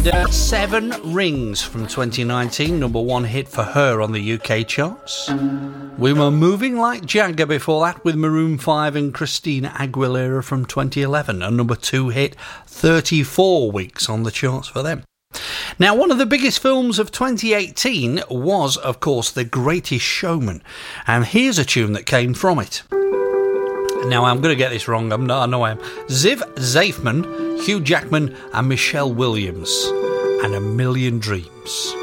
Seven Rings from 2019, number one hit for her on the UK charts. We were moving like Jagger before that with Maroon 5 and Christina Aguilera from 2011, a number two hit, 34 weeks on the charts for them. Now, one of the biggest films of 2018 was, of course, The Greatest Showman, and here's a tune that came from it. Now, I'm going to get this wrong, I know I am. Ziv Zafman, Hugh Jackman and Michelle Williams, and A Million Dreams.